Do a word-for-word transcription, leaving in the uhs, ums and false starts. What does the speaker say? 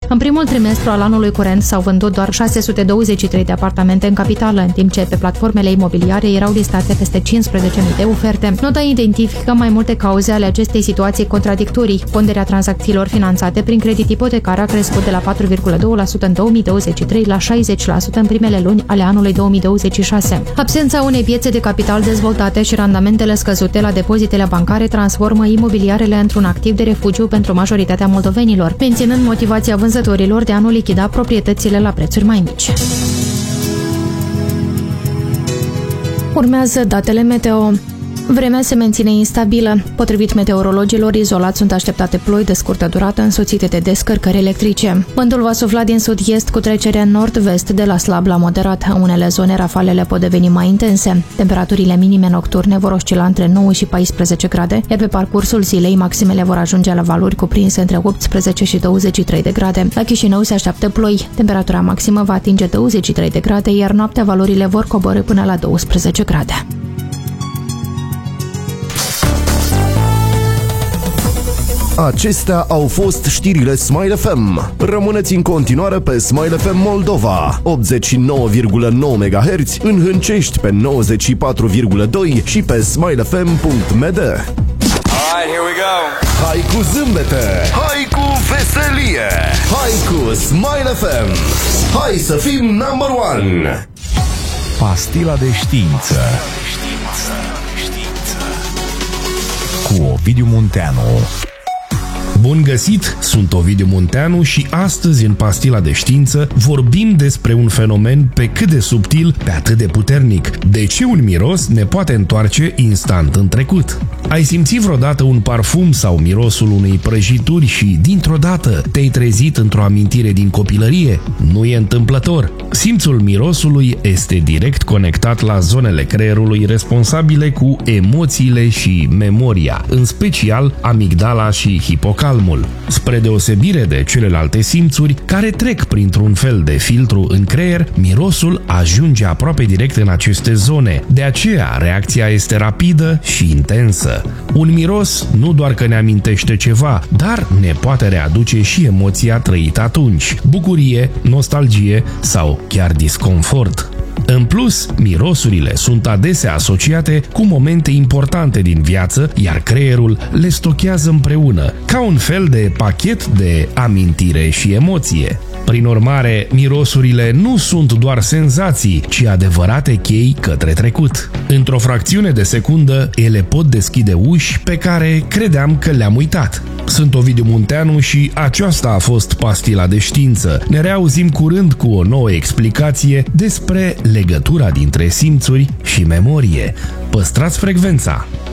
În primul trimestru al anului curent s-au vândut doar șase sute douăzeci și trei de apartamente în capitală, în timp ce pe platformele imobiliare erau listate peste cincisprezece mii de oferte. Nota identifică mai multe cauze ale acestei situații contradictorii. Ponderea tranzacțiilor finanțate prin credit ipotecar a crescut de la patru virgulă doi la sută în două mii douăzeci și trei la șaizeci la sută în primele luni ale anului două mii douăzeci și șase. Absența unei piețe de capital dezvoltate și randamentele scăzute la depozitele bancare transformă imobiliarele într-un activ de refugiu pentru majoritatea moldovenilor, menținând motivația vânzătorilor de a nu lichida proprietățile la prețuri mai mici. Urmează datele meteo. Vremea se menține instabilă. Potrivit meteorologilor, izolați sunt așteptate ploi de scurtă durată însoțite de descărcări electrice. Vântul va sufla din sud-est cu trecere în nord-vest de la slab la moderat. În unele zone rafalele pot deveni mai intense. Temperaturile minime nocturne vor oscila între nouă și paisprezece grade, iar pe parcursul zilei maximele vor ajunge la valori cuprinse între optsprezece și douăzeci și trei de grade. La Chișinău se așteaptă ploi. Temperatura maximă va atinge douăzeci și trei de grade, iar noaptea valorile vor coborî până la douăsprezece grade. Acestea au fost știrile Smile F M. Rămâneți în continuare pe Smile F M Moldova, optzeci și nouă virgulă nouă MHz, în Hâncești pe nouăzeci și patru virgulă doi și pe smile f m punct m d. Alright, here we go. Hai cu zâmbete, hai cu veselie, hai cu Smile F M. Hai să fim number one. Pastila de știință cu Ovidiu Munteanu. Bun găsit, sunt Ovidiu Munteanu și astăzi în Pastila de Știință vorbim despre un fenomen pe cât de subtil, pe atât de puternic. De ce un miros ne poate întoarce instant în trecut? Ai simțit vreodată un parfum sau mirosul unei prăjituri și, dintr-o dată, te-ai trezit într-o amintire din copilărie? Nu e întâmplător. Simțul mirosului este direct conectat la zonele creierului responsabile cu emoțiile și memoria, în special amigdala și hipocamp. Calmul, spre deosebire de celelalte simțuri care trec printr-un fel de filtru în creier, mirosul ajunge aproape direct în aceste zone. De aceea, reacția este rapidă și intensă. Un miros nu doar că ne amintește ceva, dar ne poate readuce și emoția trăită atunci, bucurie, nostalgie sau chiar disconfort. În plus, mirosurile sunt adesea asociate cu momente importante din viață, iar creierul le stochează împreună, ca un fel de pachet de amintire și emoție. Prin urmare, mirosurile nu sunt doar senzații, ci adevărate chei către trecut. Într-o fracțiune de secundă, ele pot deschide uși pe care credeam că le-am uitat. Sunt Ovidiu Munteanu și aceasta a fost Pastila de Știință. Ne reauzim curând cu o nouă explicație despre legătura dintre simțuri și memorie. Păstrați frecvența!